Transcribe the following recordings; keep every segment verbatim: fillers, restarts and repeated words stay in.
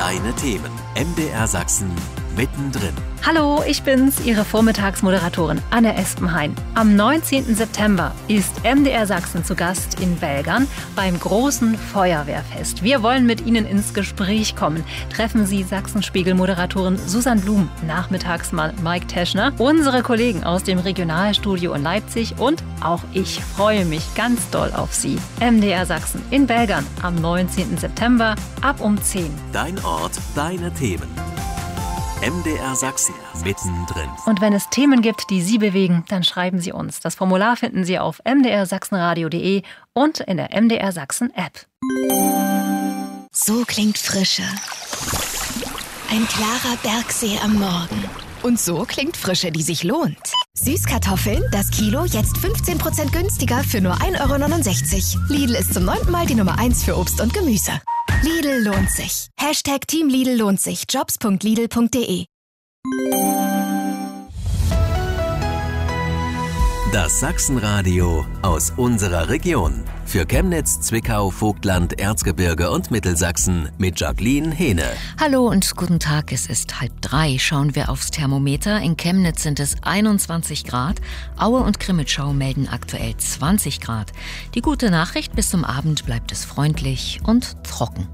deine Themen. M D R Sachsen mittendrin. Hallo, ich bin's, Ihre Vormittagsmoderatorin Anne Espenhain. Am neunzehnten September ist M D R Sachsen zu Gast in Belgern beim großen Feuerwehrfest. Wir wollen mit Ihnen ins Gespräch kommen. Treffen Sie Sachsenspiegel-Moderatorin Susanne Blum, Nachmittagsmann Mike Teschner, unsere Kollegen aus dem Regionalstudio in Leipzig und auch ich freue mich ganz doll auf Sie. M D R Sachsen in Belgern am neunzehnten September ab um zehn. Dein Ort, deine Themen. M D R Sachsen mittendrin. Und wenn es Themen gibt, die Sie bewegen, dann schreiben Sie uns. Das Formular finden Sie auf m d r sachsenradio punkt d e und in der M D R Sachsen App. So klingt Frische. Ein klarer Bergsee am Morgen. Und so klingt Frische, die sich lohnt. Süßkartoffeln, das Kilo jetzt fünfzehn Prozent günstiger für nur ein Euro neunundsechzig. Lidl ist zum neunten Mal die Nummer eins für Obst und Gemüse. Lidl lohnt sich. Hashtag Team Lidl lohnt sich. jobs punkt lidl punkt de. Das Sachsenradio aus unserer Region. Für Chemnitz, Zwickau, Vogtland, Erzgebirge und Mittelsachsen mit Jacqueline Hehne. Hallo und guten Tag, es ist halb drei. Schauen wir aufs Thermometer. In Chemnitz sind es einundzwanzig Grad. Aue und Krimitschau melden aktuell zwanzig Grad. Die gute Nachricht, bis zum Abend bleibt es freundlich und trocken.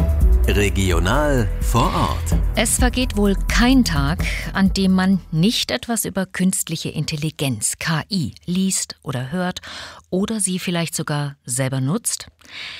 Regional vor Ort. Es vergeht wohl kein Tag, an dem man nicht etwas über künstliche Intelligenz, K I, liest oder hört oder sie vielleicht sogar selber nutzt.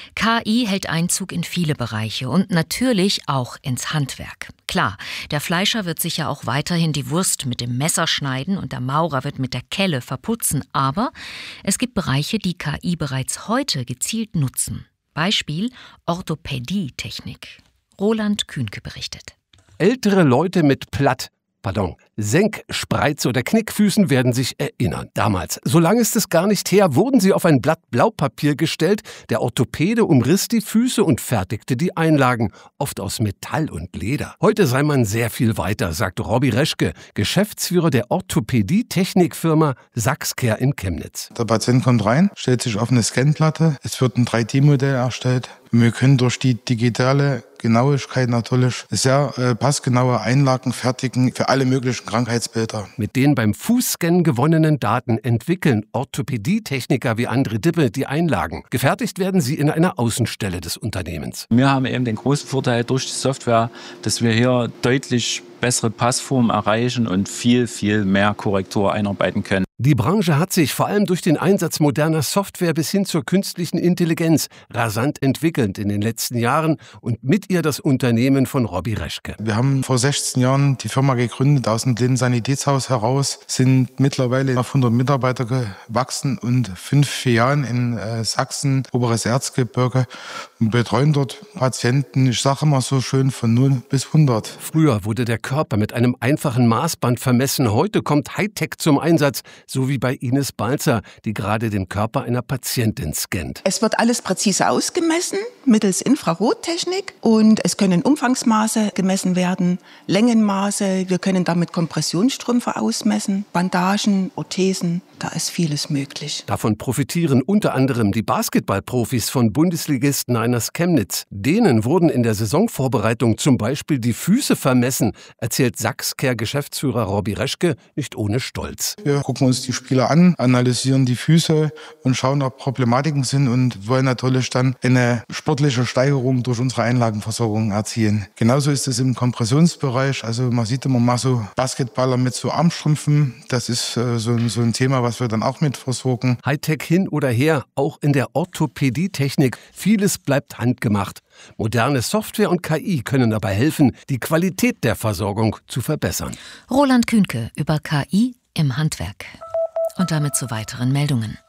K I hält Einzug in viele Bereiche und natürlich auch ins Handwerk. Klar, der Fleischer wird sicher auch weiterhin die Wurst mit dem Messer schneiden und der Maurer wird mit der Kelle verputzen, aber es gibt Bereiche, die K I bereits heute gezielt nutzen. Beispiel Orthopädie-Technik. Roland Kühnke berichtet. Ältere Leute mit Platt, pardon, Senk-, Spreiz- oder Knickfüßen werden sich erinnern. Damals, so lange ist es gar nicht her, wurden sie auf ein Blatt Blaupapier gestellt. Der Orthopäde umriss die Füße und fertigte die Einlagen, oft aus Metall und Leder. Heute sei man sehr viel weiter, sagt Robby Reschke, Geschäftsführer der Orthopädie-Technikfirma Sachscare in Chemnitz. Der Patient kommt rein, stellt sich auf eine Scanplatte, es wird ein drei D Modell erstellt. Wir können durch die digitale Genauigkeit natürlich sehr äh, passgenaue Einlagen fertigen für alle möglichen Krankheitsbilder. Mit den beim Fußscan gewonnenen Daten entwickeln Orthopädietechniker wie André Dippe die Einlagen. Gefertigt werden sie in einer Außenstelle des Unternehmens. Wir haben eben den großen Vorteil durch die Software, dass wir hier deutlich bessere Passformen erreichen und viel, viel mehr Korrektur einarbeiten können. Die Branche hat sich vor allem durch den Einsatz moderner Software bis hin zur künstlichen Intelligenz rasant entwickelt in den letzten Jahren und mit ihr das Unternehmen von Robby Reschke. Wir haben vor sechzehn Jahren die Firma gegründet aus dem Sanitätshaus heraus, sind mittlerweile auf hundert Mitarbeiter gewachsen und fünf Filialen in äh, Sachsen, Oberes Erzgebirge und betreuen dort Patienten, ich sage immer so schön, von null bis hundert. Früher wurde der Körper mit einem einfachen Maßband vermessen. Heute kommt Hightech zum Einsatz, so wie bei Ines Balzer, die gerade den Körper einer Patientin scannt. Es wird alles präzise ausgemessen mittels Infrarottechnik und es können Umfangsmaße gemessen werden, Längenmaße. Wir können damit Kompressionsstrümpfe ausmessen, Bandagen, Orthesen. Da ist vieles möglich. Davon profitieren unter anderem die Basketballprofis von Bundesligisten Einers Chemnitz. Denen wurden in der Saisonvorbereitung zum Beispiel die Füße vermessen, erzählt Sachscare-Geschäftsführer Robby Reschke nicht ohne Stolz. Wir gucken uns die Spieler an, analysieren die Füße und schauen, ob Problematiken sind und wollen natürlich dann eine sportliche Steigerung durch unsere Einlagenversorgung erzielen. Genauso ist es im Kompressionsbereich. Also man sieht immer mal so Basketballer mit so Armstrümpfen. Das ist äh, so, so ein Thema, was wir dann auch mit versorgen. Hightech hin oder her, auch in der Orthopädie-Technik. Vieles bleibt handgemacht. Moderne Software und K I können dabei helfen, die Qualität der Versorgung zu verbessern. Roland Kühnke über K I im Handwerk. Und damit zu weiteren Meldungen.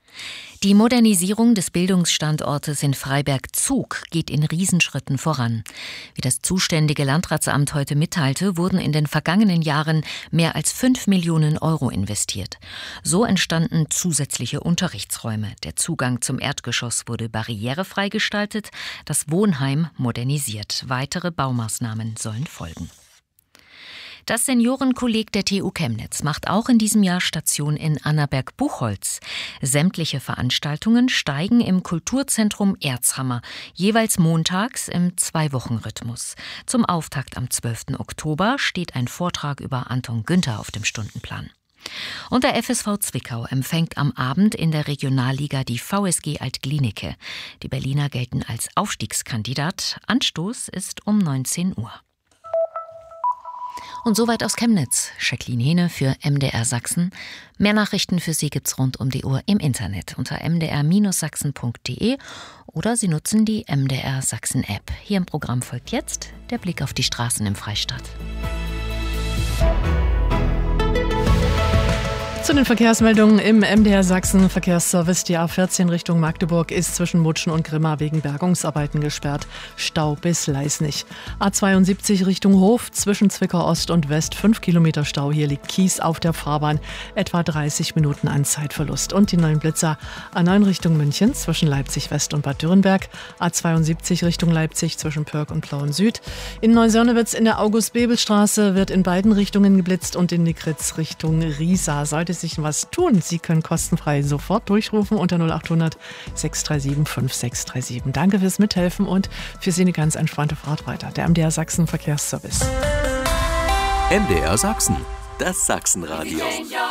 Die Modernisierung des Bildungsstandortes in Freiberg-Zug geht in Riesenschritten voran. Wie das zuständige Landratsamt heute mitteilte, wurden in den vergangenen Jahren mehr als fünf Millionen Euro investiert. So entstanden zusätzliche Unterrichtsräume. Der Zugang zum Erdgeschoss wurde barrierefrei gestaltet, das Wohnheim modernisiert. Weitere Baumaßnahmen sollen folgen. Das Seniorenkolleg der T U Chemnitz macht auch in diesem Jahr Station in Annaberg-Buchholz. Sämtliche Veranstaltungen steigen im Kulturzentrum Erzhammer, jeweils montags im Zwei-Wochen-Rhythmus. Zum Auftakt am zwölften Oktober steht ein Vortrag über Anton Günther auf dem Stundenplan. Und der F S V Zwickau empfängt am Abend in der Regionalliga die V S G Alt-Glienicke. Die Berliner gelten als Aufstiegskandidat. Anstoß ist um neunzehn Uhr. Und soweit aus Chemnitz. Jacqueline Hehne für M D R Sachsen. Mehr Nachrichten für Sie gibt's rund um die Uhr im Internet unter m d r Bindestrich sachsen punkt d e oder Sie nutzen die M D R Sachsen App. Hier im Programm folgt jetzt der Blick auf die Straßen im Freistaat. Zu den Verkehrsmeldungen im M D R Sachsen Verkehrsservice. Die A vierzehn Richtung Magdeburg ist zwischen Mutschen und Grimma wegen Bergungsarbeiten gesperrt. Stau bis Leisnig. A zweiundsiebzig Richtung Hof zwischen Zwickau Ost und West. fünf Kilometer Stau. Hier liegt Kies auf der Fahrbahn. Etwa dreißig Minuten an Zeitverlust. Und die neuen Blitzer. A neun Richtung München zwischen Leipzig West und Bad Dürrenberg. A zweiundsiebzig Richtung Leipzig zwischen Pörk und Plauen Süd. In Neusörnewitz in der August-Bebel-Straße wird in beiden Richtungen geblitzt und in Nickritz Richtung Riesa. Sollte sich was tun. Sie können kostenfrei sofort durchrufen unter null acht hundert sechs drei sieben fünf sechs drei sieben. Danke fürs Mithelfen und für Sie eine ganz entspannte Fahrt weiter. Der M D R Sachsen Verkehrsservice. M D R Sachsen, das Sachsenradio.